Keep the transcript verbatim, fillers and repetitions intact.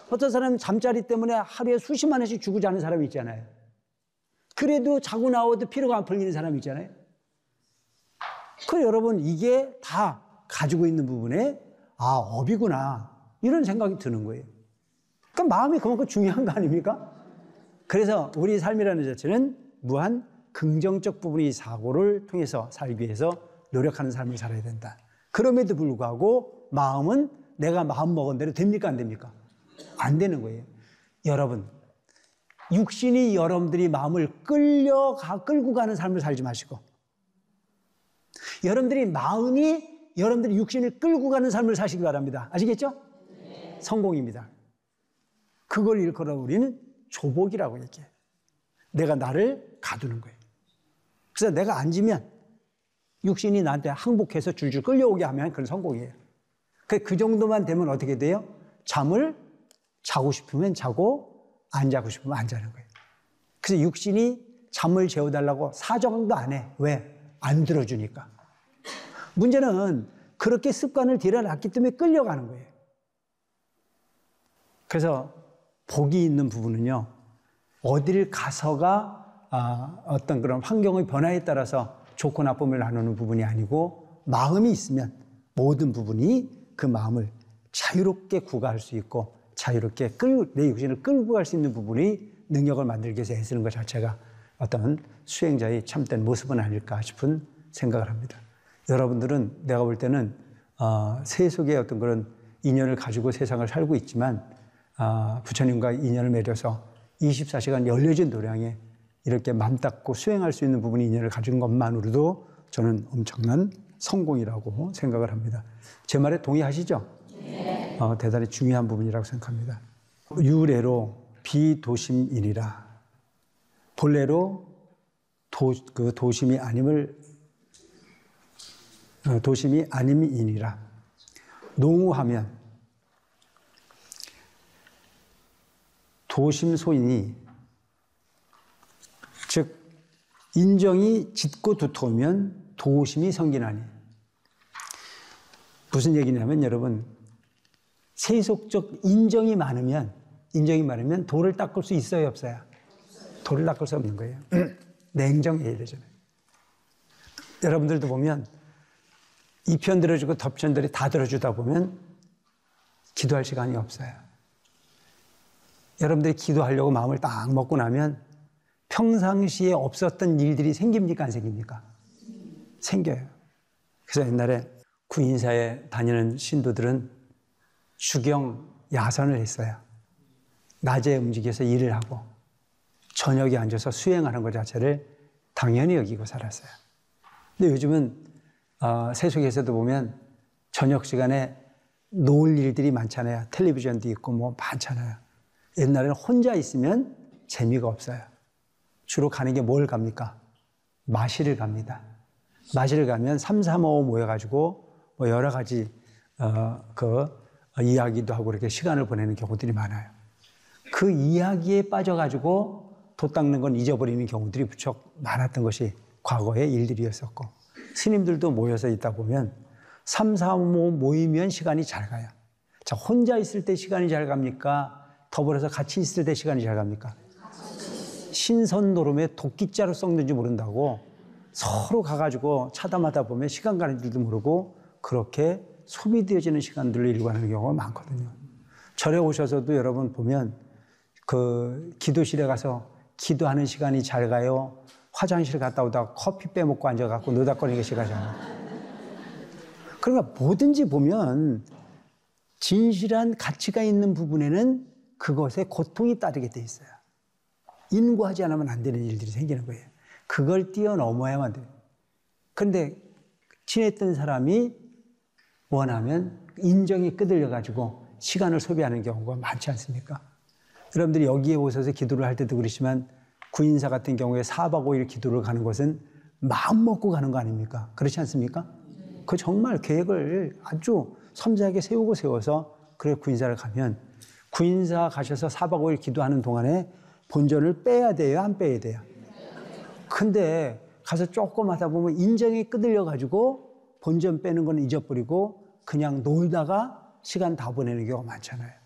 어떤 사람은 잠자리 때문에 하루에 수십만 원씩 주고 자는 사람이 있잖아요. 그래도 자고 나와도 피로가 안 풀리는 사람이 있잖아요. 그 여러분 이게 다 가지고 있는 부분에 아 업이구나 이런 생각이 드는 거예요. 그러니까 마음이 그만큼 중요한 거 아닙니까? 그래서 우리 삶이라는 자체는 무한 긍정적 부분의 사고를 통해서 살기 위해서 노력하는 삶을 살아야 된다. 그럼에도 불구하고 마음은 내가 마음 먹은 대로 됩니까 안 됩니까? 안 되는 거예요. 여러분 육신이 여러분들이 마음을 끌려가 끌고 가는 삶을 살지 마시고 여러분들이 마음이 여러분들이 육신을 끌고 가는 삶을 사시기 바랍니다. 아시겠죠? 네. 성공입니다. 그걸 일컬어 우리는 조복이라고 얘기해요. 내가 나를 가두는 거예요. 그래서 내가 앉으면 육신이 나한테 항복해서 줄줄 끌려오게 하면 그건 성공이에요. 그 정도만 되면 어떻게 돼요? 잠을 자고 싶으면 자고 안 자고 싶으면 안 자는 거예요. 그래서 육신이 잠을 재워달라고 사정도 안 해. 왜? 안 들어주니까. 문제는 그렇게 습관을 들여놨기 때문에 끌려가는 거예요. 그래서 복이 있는 부분은요. 어딜 가서가 아, 어떤 그런 환경의 변화에 따라서 좋고 나쁨을 나누는 부분이 아니고 마음이 있으면 모든 부분이 그 마음을 자유롭게 구가할 수 있고 자유롭게 끌, 내 육신을 끌고 갈 수 있는 부분이 능력을 만들기 위해서 애쓰는 것 자체가 어떤 수행자의 참된 모습은 아닐까 싶은 생각을 합니다. 여러분들은 내가 볼 때는 어, 세속의 어떤 그런 인연을 가지고 세상을 살고 있지만 어, 부처님과 인연을 맺어서 이십사 시간 열려진 도량에 이렇게 맘 닦고 수행할 수 있는 부분이 인연을 가진 것만으로도 저는 엄청난 성공이라고 생각을 합니다. 제 말에 동의하시죠? 네. 어, 대단히 중요한 부분이라고 생각합니다. 유래로 비도심이니라. 본래로 도, 그 도심이 아님을 어, 도심이 아님이니라. 농우하면 도심소이니 즉 인정이 짙고 두터우면 도심이 성기나니. 무슨 얘기냐면 여러분 세속적 인정이 많으면 인정이 많으면 돌을 닦을 수 있어요 없어요? 돌을 닦을 수 없는 거예요. 냉정해야 되잖아요. 여러분들도 보면 이 편 들어주고 덮편들이 다 들어주다 보면 기도할 시간이 없어요. 여러분들이 기도하려고 마음을 딱 먹고 나면 평상시에 없었던 일들이 생깁니까 안 생깁니까? 생겨요. 그래서 옛날에 구인사에 다니는 신도들은 주경 야선을 했어요. 낮에 움직여서 일을 하고 저녁에 앉아서 수행하는 것 자체를 당연히 여기고 살았어요. 근데 요즘은 어, 세속에서도 보면 저녁 시간에 놀 일들이 많잖아요. 텔레비전도 있고 뭐 많잖아요. 옛날에는 혼자 있으면 재미가 없어요. 주로 가는 게 뭘 갑니까? 마시를 갑니다. 마시를 가면 삼삼오오 모여가지고 뭐 여러 가지 어, 그 이야기도 하고 이렇게 시간을 보내는 경우들이 많아요. 그 이야기에 빠져가지고 도 닦는 건 잊어버리는 경우들이 무척 많았던 것이 과거의 일들이었었고 스님들도 모여서 있다 보면 삼삼오오 모이면 시간이 잘 가요. 자, 혼자 있을 때 시간이 잘 갑니까? 더불어서 같이 있을 때 시간이 잘 갑니까? 신선노름에 도끼자루 썩는지 모른다고 서로 가가지고 차담하다 보면 시간 가는 줄도 모르고 그렇게 소비되어지는 시간들을 일관하는 경우가 많거든요. 절에 오셔서도 여러분 보면 그 기도실에 가서 기도하는 시간이 잘 가요? 화장실 갔다 오다가 커피 빼먹고 앉아갖고 노닥거리는 게 시간이 잘 가요? 그러니까 뭐든지 보면 진실한 가치가 있는 부분에는 그것에 고통이 따르게 돼 있어요. 인고하지 않으면 안 되는 일들이 생기는 거예요. 그걸 뛰어넘어야만 돼요. 그런데 친했던 사람이 원하면 인정이 끄들려가지고 시간을 소비하는 경우가 많지 않습니까? 여러분들이 여기에 오셔서 기도를 할 때도 그렇지만 구인사 같은 경우에 사박 오일 기도를 가는 것은 마음 먹고 가는 거 아닙니까? 그렇지 않습니까? 그 정말 계획을 아주 섬세하게 세우고 세워서 그래 구인사를 가면 구인사 가셔서 사박 오일 기도하는 동안에 본전을 빼야 돼요? 안 빼야 돼요? 근데 가서 조금 하다 보면 인정이 끄들려가지고 본전 빼는 건 잊어버리고 그냥 놀다가 시간 다 보내는 경우가 많잖아요.